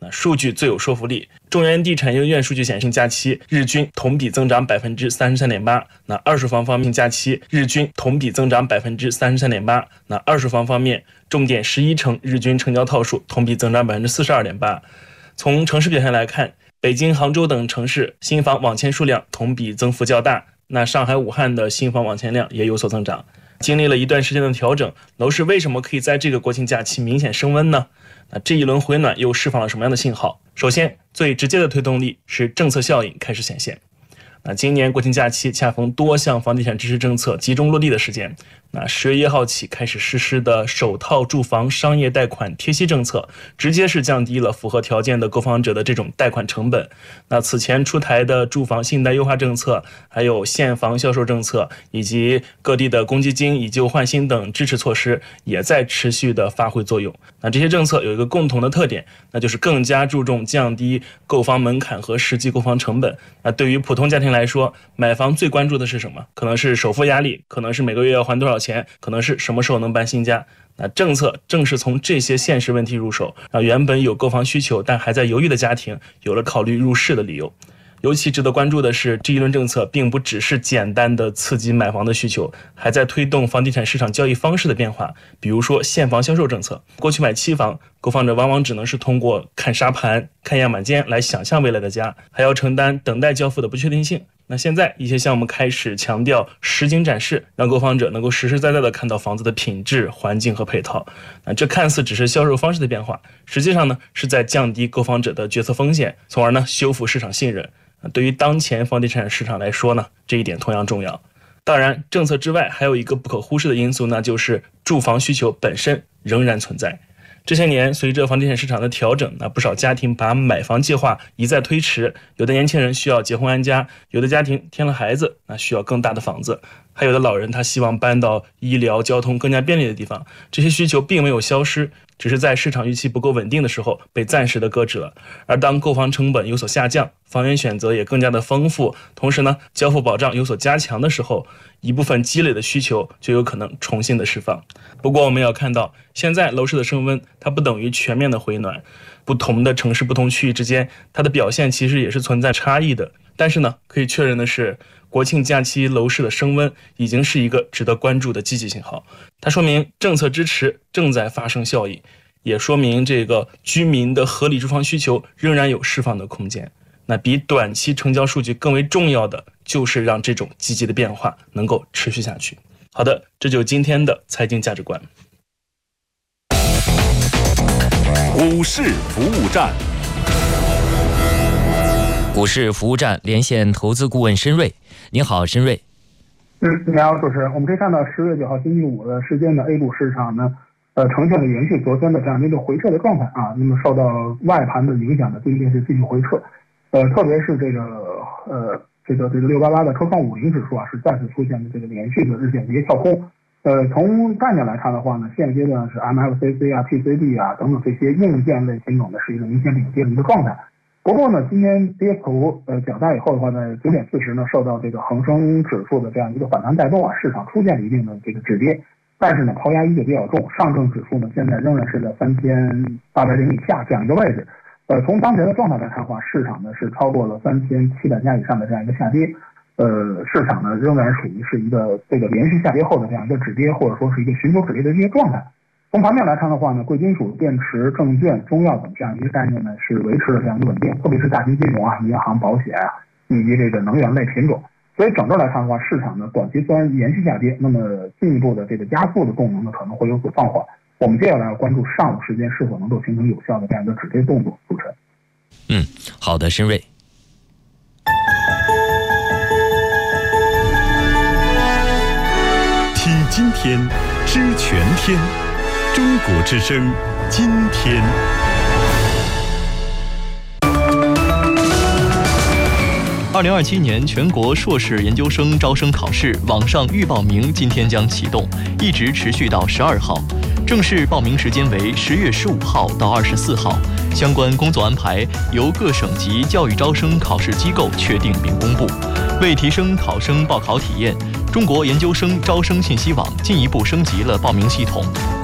数据最有说服力。中原地产研究院数据显示，假期日均同比增长 33.8%。那二手房方面，假期日均同比增长 33.8%。那二手房方面，重点11城日均成交套数同比增长 42.8%。从城市表现来看，北京、杭州等城市新房网签数量同比增幅较大，那上海、武汉的新房网签量也有所增长。经历了一段时间的调整，楼市为什么可以在这个国庆假期明显升温呢？那这一轮回暖又释放了什么样的信号？首先，最直接的推动力是政策效应开始显现。那今年国庆假期恰逢多项房地产支持政策集中落地的时间。那10月1号起开始实施的首套住房商业贷款贴息政策，直接是降低了符合条件的购房者的这种贷款成本。那此前出台的住房信贷优化政策，还有现房销售政策，以及各地的公积金以旧换新等支持措施，也在持续的发挥作用。那这些政策有一个共同的特点，那就是更加注重降低购房门槛和实际购房成本。那对于普通家庭来说，买房最关注的是什么？可能是首付压力，可能是每个月要还多少钱，可能是什么时候能搬新家。那政策正是从这些现实问题入手，让原本有购房需求但还在犹豫的家庭有了考虑入市的理由。尤其值得关注的是，这一轮政策并不只是简单的刺激买房的需求，还在推动房地产市场交易方式的变化。比如说现房销售政策，过去买期房，购房者往往只能是通过看沙盘、看样板间来想象未来的家，还要承担等待交付的不确定性。那现在一些项目开始强调实景展示，让购房者能够实实在在的看到房子的品质、环境和配套。那这看似只是销售方式的变化，实际上呢是在降低购房者的决策风险，从而呢修复市场信任。对于当前房地产市场来说呢，这一点同样重要。当然，政策之外还有一个不可忽视的因素，那就是住房需求本身仍然存在。这些年，随着房地产市场的调整，那不少家庭把买房计划一再推迟，有的年轻人需要结婚安家，有的家庭添了孩子，那需要更大的房子，还有的老人他希望搬到医疗、交通更加便利的地方。这些需求并没有消失，只是在市场预期不够稳定的时候被暂时的搁置了。而当购房成本有所下降，房源选择也更加的丰富，同时呢，交付保障有所加强的时候，一部分积累的需求就有可能重新的释放。不过我们要看到，现在楼市的升温它不等于全面的回暖，不同的城市、不同区域之间，它的表现其实也是存在差异的。但是呢，可以确认的是，国庆假期楼市的升温已经是一个值得关注的积极信号。它说明政策支持正在发生效益，也说明这个居民的合理住房需求仍然有释放的空间。那比短期成交数据更为重要的，就是让这种积极的变化能够持续下去。好的，这就是今天的财经价值观。 股市服务站， 股市服务站连线投资顾问申瑞。您好，申瑞。 你好，主持人。我们可以看到10月9号星期五的时间的 A 股市场呢，呈现了延续昨天的这样的一个回撤的状态啊。那么受到外盘的影响呢，今天是继续回撤。特别是这个688的科创50指数啊，是再次出现了这个连续的日线跌跳空。从概念来看的话呢，现阶段是 MLCC 啊、PCB 啊等等这些硬件类品种呢是一个明显领跌的一个状态。不过呢，今天跌幅较大以后的话呢，9点40呢受到这个恒生指数的这样一个反弹带动啊，市场出现了一定的这个止跌。但是呢，抛压依旧比较重，上证指数呢现在仍然是在3800以下这样一个位置。从当前的状态来看的话，市场呢是超过了3700家以上的这样一个下跌，市场呢仍然属于是一个这个连续下跌后的这样一个止跌，或者说是一个寻求止跌的一个状态。从盘面来看的话呢，贵金属、电池、证券、中药等这样一个概念呢是维持了这样一个稳定，特别是大型金融啊、银行、保险啊以及这个能源类品种。所以整个来看的话，市场呢短期虽然延续下跌，那么进一步的这个加速的动能呢可能会有所放缓。我们接下来要关注上午时间是否能够形成有效的这样一个止跌动作。主持人。 好的，申瑞。 听今天，知全天，中国之声，今天。 2027年全国硕士研究生招生考试网上预报名今天将启动，一直持续到12号。正式报名时间为10月15号到24号，相关工作安排由各省级教育招生考试机构确定并公布。为提升考生报考体验，中国研究生招生信息网进一步升级了报名系统，